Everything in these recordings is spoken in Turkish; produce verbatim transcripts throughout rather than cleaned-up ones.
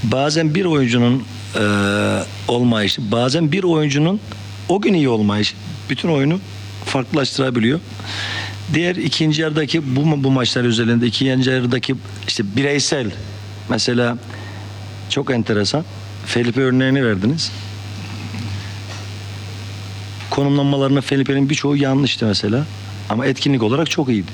bazen bir oyuncunun e, olmayışı, bazen bir oyuncunun o gün iyi olmayışı bütün oyunu farklılaştırabiliyor. Diğer ikinci yarıdaki bu, bu maçlar üzerinde ikinci yarıdaki işte bireysel mesela çok enteresan. Felipe örneğini verdiniz. Konumlanmalarına Felipe'nin birçoğu yanlıştı mesela. Ama etkinlik olarak çok iyiydi.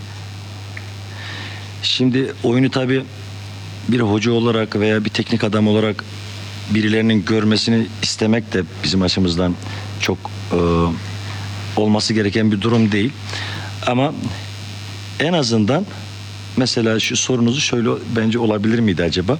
Şimdi oyunu tabii bir hoca olarak veya bir teknik adam olarak birilerinin görmesini istemek de bizim açımızdan çok e, olması gereken bir durum değil. Ama en azından mesela şu sorunuzu şöyle bence olabilir miydi acaba?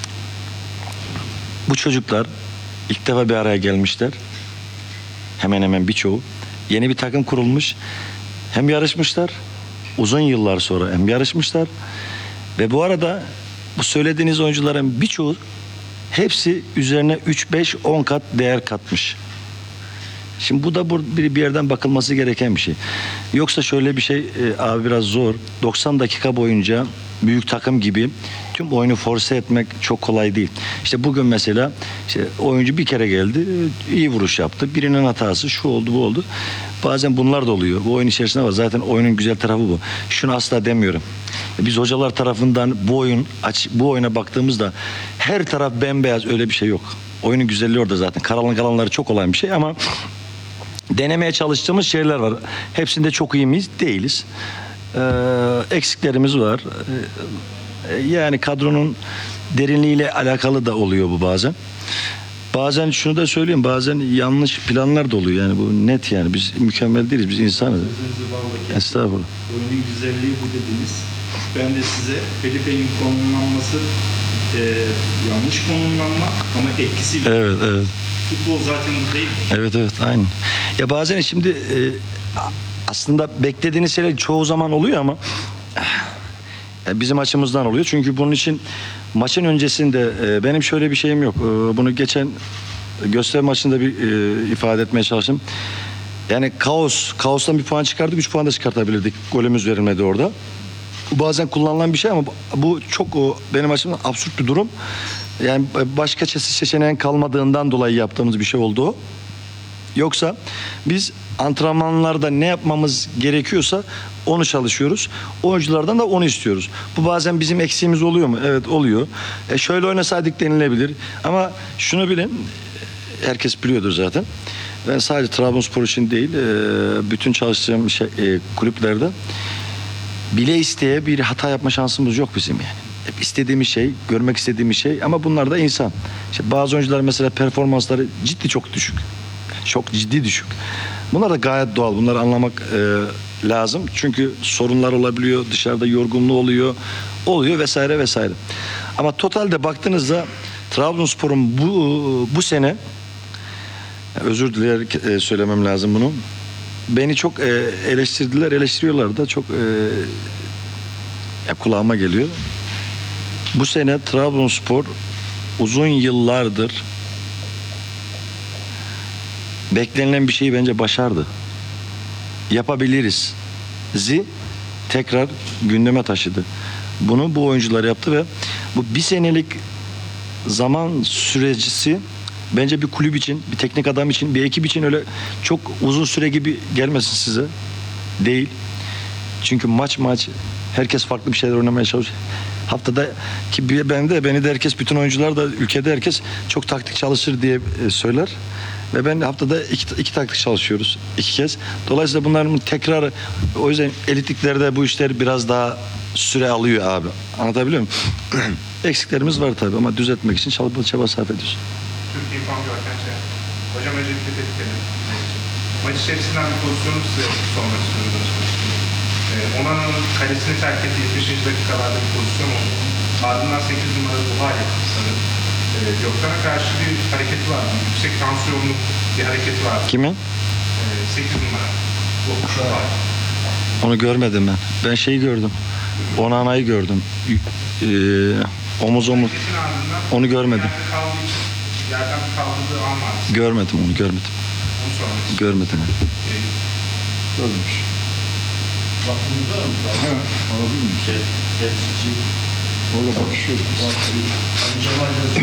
Bu çocuklar ilk defa bir araya gelmişler. Hemen hemen birçoğu. Yeni bir takım kurulmuş. Hem yarışmışlar. Uzun yıllar sonra hem yarışmışlar. Ve bu arada bu söylediğiniz oyuncuların birçoğu hepsi üzerine üç beş on kat değer katmış. Şimdi bu da bir yerden bakılması gereken bir şey. Yoksa şöyle bir şey e, abi biraz zor. doksan dakika boyunca büyük takım gibi tüm oyunu force etmek çok kolay değil. İşte bugün mesela işte oyuncu bir kere geldi, iyi vuruş yaptı. Birinin hatası şu oldu, bu oldu. Bazen bunlar da oluyor. Bu oyun içerisinde var. Zaten oyunun güzel tarafı bu. Şunu asla demiyorum. Biz hocalar tarafından bu oyun aç, bu oyuna baktığımızda her taraf bembeyaz, öyle bir şey yok. Oyunun güzelliği orada zaten. Karanlık alanları çok olan bir şey ama denemeye çalıştığımız şeyler var. Hepsinde çok iyi miyiz? Değiliz. Ee, eksiklerimiz var. Ee, yani kadronun derinliğiyle alakalı da oluyor bu bazen. Bazen şunu da söyleyeyim, bazen yanlış planlar da oluyor. Yani bu net yani. Biz mükemmel değiliz, biz insanız. Estağfurullah. Oyunun güzelliği bu dediniz. Ben de size Felipe'nin konumlanması e, yanlış konumlanma ama etkisi. Evet, evet. Futbol zaten bu değil mi? Evet, evet, aynen. Ya bazen şimdi e, aslında beklediğiniz şeyler çoğu zaman oluyor ama e, bizim açımızdan oluyor. Çünkü bunun için maçın öncesinde e, benim şöyle bir şeyim yok. E, bunu geçen gösteri maçında bir e, ifade etmeye çalıştım. Yani kaos, kaostan bir puan çıkardık, üç puan da çıkartabilirdik. Golümüz verilmedi orada. Bazen kullanılan bir şey ama bu çok o, benim açımdan absürt bir durum. Yani başka seçeneğin kalmadığından dolayı yaptığımız bir şey oldu o. Yoksa biz antrenmanlarda ne yapmamız gerekiyorsa onu çalışıyoruz. Oyunculardan da onu istiyoruz. Bu bazen bizim eksiğimiz oluyor mu? Evet, oluyor. E şöyle oynasaydık denilebilir. Ama şunu bilin, herkes biliyordur zaten. Ben sadece Trabzonspor için değil, bütün çalıştığım şey, kulüplerde bile isteye bir hata yapma şansımız yok bizim yani. Hep istediğimiz şey, görmek istediğimiz şey ama bunlar da insan. İşte bazı oyuncular mesela performansları ciddi çok düşük. Çok ciddi düşük. Bunlar da gayet doğal. Bunları anlamak e, lazım. Çünkü sorunlar olabiliyor, dışarıda yorgunluğu oluyor, oluyor vesaire vesaire. Ama totalde baktığınızda Trabzonspor'un bu bu sene, özür dileyerek e, söylemem lazım bunu. Beni çok e, eleştirdiler, eleştiriyorlar da çok e, ya kulağıma geliyor. Bu sene Trabzonspor uzun yıllardır beklenilen bir şeyi bence başardı. Yapabiliriz. Zi tekrar gündeme taşıdı. Bunu bu oyuncular yaptı ve bu bir senelik zaman sürecisi bence bir kulüp için, bir teknik adam için, bir ekip için öyle çok uzun süre gibi gelmesin size. Değil. Çünkü maç maç herkes farklı bir şeyler oynamaya çalışıyor. Haftada ki ben de beni de herkes, bütün oyuncular da ülkede herkes çok taktik çalışır diye söyler. Ve ben haftada iki, iki taktik çalışıyoruz. iki kez. Dolayısıyla bunların tekrarı, o yüzden elitliklerde bu işler biraz daha süre alıyor abi. Anlatabiliyor muyum? Eksiklerimiz var tabii ama düzeltmek için çaba, çaba sarf ediyoruz. Türkiye İrfan Görken şey. Hocam öncelikle tebrik ederim. Maç içerisinden bir pozisyonu size sormak istiyorum. Ee, Onana'nın kalesini terk ettiği yetmişinci dakikalarda bir pozisyon oldu. Ardından sekiz numara Buhari sanırım. Ee, Gökhan'a karşı bir hareketi vardı. Yüksek tansiyonlu bir hareketi vardı. Kimin? Ee, sekiz numara. Buhari. Onu görmedim ben. Ben şeyi gördüm. Onana'yı gördüm. Ee, omuz omuz. Hareketin ardından Onu görmedim. Yerde kaldığı için, yerden kaldığı an vardı. Görmedim onu, görmedim. Onu sormak istiyorum. Görmedim. Ee, Görmüş. Bak burada mı? Anladın mı? Orada bakışıyor.